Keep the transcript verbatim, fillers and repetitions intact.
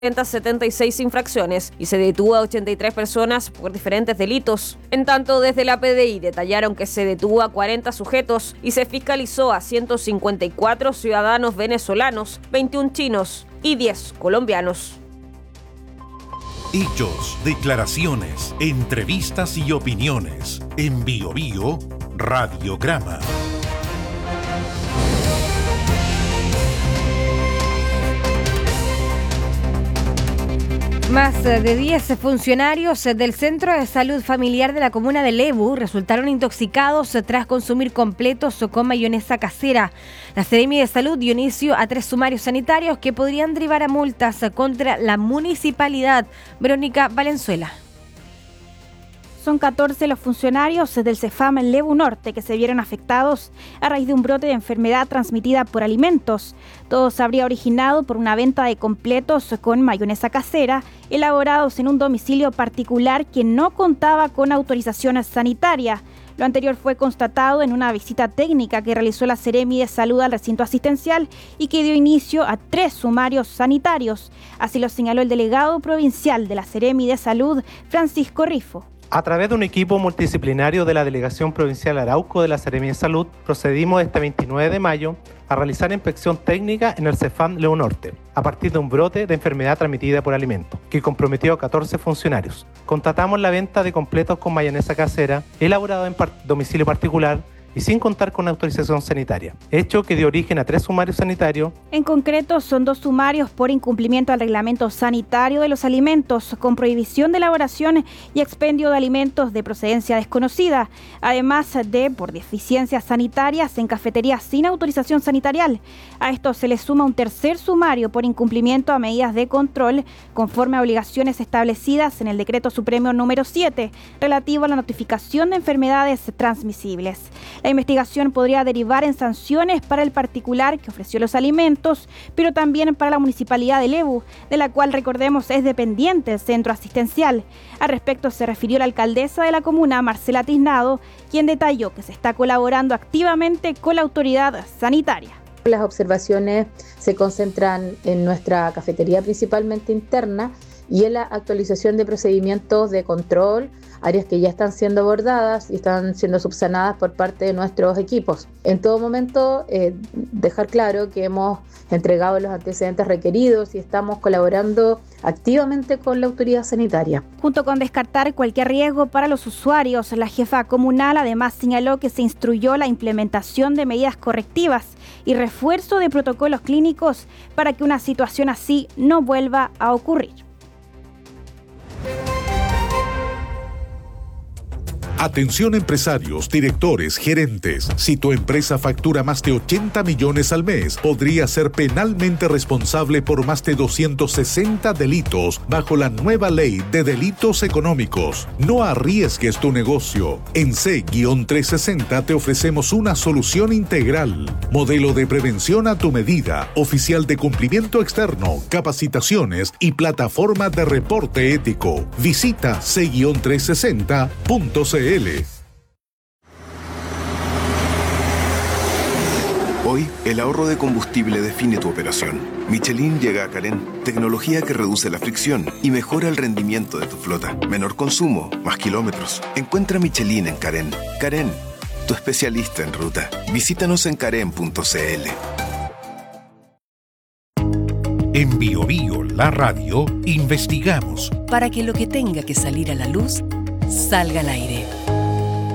setenta y seis infracciones y se detuvo a ochenta y tres personas por diferentes delitos. En tanto, desde la P D I detallaron que se detuvo a cuarenta sujetos y se fiscalizó a ciento cincuenta y cuatro ciudadanos venezolanos, veintiún chinos y diez colombianos. Hechos, declaraciones, entrevistas y opiniones. En Bio Bio, Radiograma. Más de diez funcionarios del Centro de Salud Familiar de la comuna de Lebu resultaron intoxicados tras consumir completos con mayonesa casera. La Seremi de Salud dio inicio a tres sumarios sanitarios que podrían derivar a multas contra la municipalidad. Verónica Valenzuela. Son catorce los funcionarios del CEFAM Lebu Norte que se vieron afectados a raíz de un brote de enfermedad transmitida por alimentos. Todo se habría originado por una venta de completos con mayonesa casera elaborados en un domicilio particular que no contaba con autorización sanitaria. Lo anterior fue constatado en una visita técnica que realizó la Seremi de Salud al recinto asistencial y que dio inicio a tres sumarios sanitarios. Así lo señaló el delegado provincial de la Seremi de Salud, Francisco Rifo. A través de un equipo multidisciplinario de la Delegación Provincial Arauco de la Seremi de Salud, procedimos este veintinueve de mayo a realizar inspección técnica en el CEFAM Lebu Norte, a partir de un brote de enfermedad transmitida por alimentos, que comprometió a catorce funcionarios. Constatamos la venta de completos con mayonesa casera, elaborado en par- domicilio particular, y sin contar con autorización sanitaria, hecho que dio origen a tres sumarios sanitarios. En concreto, son dos sumarios por incumplimiento al reglamento sanitario de los alimentos, con prohibición de elaboración y expendio de alimentos de procedencia desconocida, además de por deficiencias sanitarias en cafeterías sin autorización sanitarial. A esto se le suma un tercer sumario por incumplimiento a medidas de control, conforme a obligaciones establecidas en el Decreto Supremo número siete, relativo a la notificación de enfermedades transmisibles. La investigación podría derivar en sanciones para el particular que ofreció los alimentos, pero también para la Municipalidad de Lebu, de la cual, recordemos, es dependiente el centro asistencial. Al respecto se refirió la alcaldesa de la comuna, Marcela Tiznado, quien detalló que se está colaborando activamente con la autoridad sanitaria. Las observaciones se concentran en nuestra cafetería principalmente interna y en la actualización de procedimientos de control, áreas que ya están siendo abordadas y están siendo subsanadas por parte de nuestros equipos. En todo momento, eh, dejar claro que hemos entregado los antecedentes requeridos y estamos colaborando activamente con la autoridad sanitaria. Junto con descartar cualquier riesgo para los usuarios, la jefa comunal además señaló que se instruyó la implementación de medidas correctivas y refuerzo de protocolos clínicos para que una situación así no vuelva a ocurrir. Atención empresarios, directores, gerentes. Si tu empresa factura más de ochenta millones al mes, podría ser penalmente responsable por más de doscientos sesenta delitos bajo la nueva ley de delitos económicos. No arriesgues tu negocio. En C trescientos sesenta te ofrecemos una solución integral. Modelo de prevención a tu medida, oficial de cumplimiento externo, capacitaciones y plataforma de reporte ético. Visita C trescientos sesenta punto c l. Hoy, el ahorro de combustible define tu operación. Michelin llega a Carén, tecnología que reduce la fricción y mejora el rendimiento de tu flota. Menor consumo, más kilómetros. Encuentra Michelin en Carén. Carén, tu especialista en ruta. Visítanos en carén punto c l. En Bio Bio, la radio, investigamos para que lo que tenga que salir a la luz salga al aire.